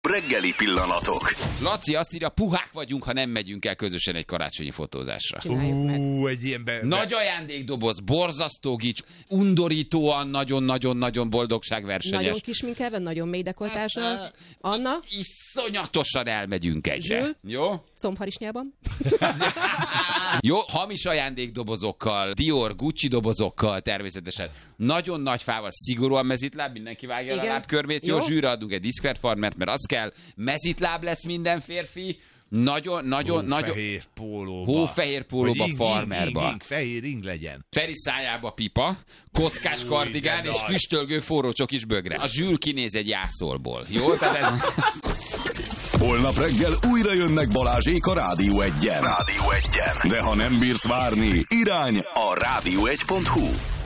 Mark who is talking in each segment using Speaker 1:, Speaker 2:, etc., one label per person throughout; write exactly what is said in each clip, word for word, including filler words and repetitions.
Speaker 1: reggeli pillanatok.
Speaker 2: Laci azt írja, puhák vagyunk, ha nem megyünk el közösen egy karácsonyi fotózásra.
Speaker 3: Ú, egy ilyen be...
Speaker 2: Nagy ajándékdoboz, borzasztó gics, undorítóan nagyon-nagyon-nagyon boldogságversenyes.
Speaker 4: Nagyon kisminkelve, nagyon mély dekoltással. Anna?
Speaker 2: Iszonyatosan elmegyünk egyre.
Speaker 4: Zsül?
Speaker 2: Jó?
Speaker 4: Combharisnyában.
Speaker 2: Jó, hamis ajándékdobozokkal, Dior, Gucci dobozokkal természetesen. Nagyon nagy fával, szigorúan mezitláb, mindenki vágja
Speaker 4: Igen.
Speaker 2: a lábkörmét. Jó,
Speaker 4: Jó.
Speaker 2: zsűre adunk egy diszkvertfarmert, mert az kell. Mezitláb lesz minden férfi. Nagyon, nagyon, nagyon...
Speaker 3: Hófehér pólóba.
Speaker 2: Hófehér pólóba,
Speaker 3: Ing,
Speaker 2: farmerba.
Speaker 3: ing, ing, fehér ing legyen.
Speaker 2: Feri szájába pipa, kockás kardigán és füstölgő forró csokis bögre. A Zsül kinéz egy jászolból. Jó? Tehát ez...
Speaker 1: Holnap reggel újra jönnek Balázsék a Rádió egyen. Rádió egyen. De ha nem bírsz várni, irány a rádió egy pont hu.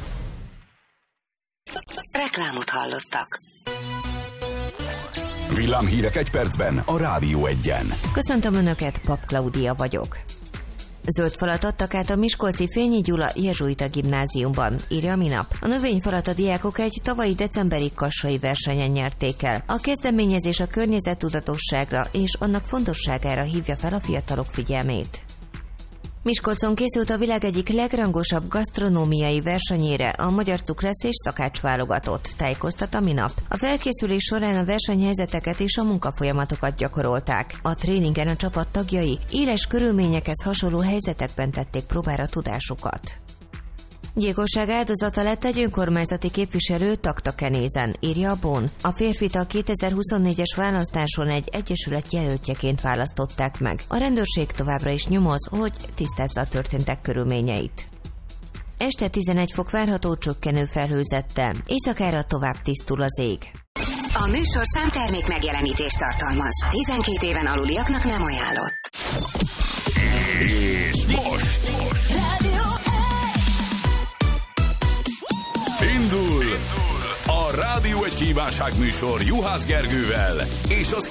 Speaker 5: Reklámot hallottak.
Speaker 1: Villámhírek egy percben a Rádió egyen.
Speaker 6: Köszöntöm Önöket, Pap Klaudia vagyok. Zöld falat adtak át a miskolci Fényi Gyula jezsuita gimnáziumban, írja a Minap. A növényfalat a diákok egy tavalyi decemberi kassai versenyen nyerték el. A kezdeményezés a környezettudatosságra és annak fontosságára hívja fel a fiatalok figyelmét. Miskolcon készült a világ egyik legrangosabb gasztronómiai versenyére a magyar cukrász és szakács válogatott, tájékoztat a Minap. A felkészülés során a versenyhelyzeteket és a munkafolyamatokat gyakorolták. A tréningen a csapat tagjai éles körülményekhez hasonló helyzetekben tették próbára tudásukat. Gyilkosság áldozata lett egy önkormányzati képviselő Taktakenézen, írja a Bón. A férfit a kétezer-huszonnégyes választáson egy egyesület jelöltjeként választották meg. A rendőrség továbbra is nyomoz, hogy tisztázza a történtek körülményeit. Este tizenegy fok várható csökkenő felhőzettel, éjszakára tovább tisztul az ég.
Speaker 5: A műsor számtermék megjelenítést tartalmaz. tizenkét éven aluliaknak nem ajánlott.
Speaker 1: És most indul a Rádió egy kívánságműsor Juhász Gergővel és az